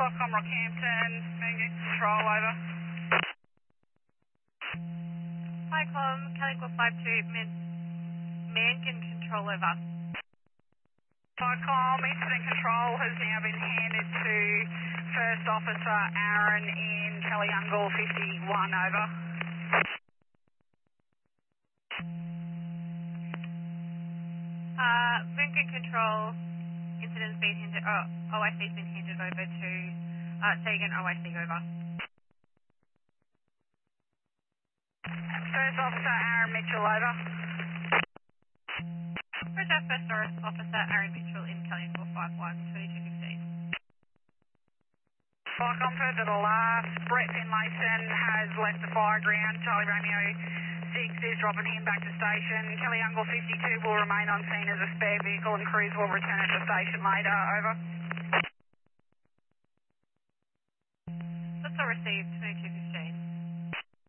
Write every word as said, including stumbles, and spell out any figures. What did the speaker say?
Stockholm, Rockhampton, Mangan Control, over. Hi, Com, Calico five two, Mangan Control, over. Stockholm, incident control has now been handed to First Officer Aaron in Kellyungle fifty-one, over. Uh, Mangan Control, incident's been handed, oh, O I C's been handed over to, uh, Sagan O I C, over. First Officer Aaron Mitchell, over. Roger, First Officer Aaron Mitchell in Kellyungle five one, twenty-two fifteen. Fire confirmed at the last, Brett Finlayson has left the fire ground. Charlie Romeo six is dropping him back to station. Kellyungle fifty-two will remain on scene as a spare vehicle and crews will return at the station later, over. That's all received, twenty-two fifteen.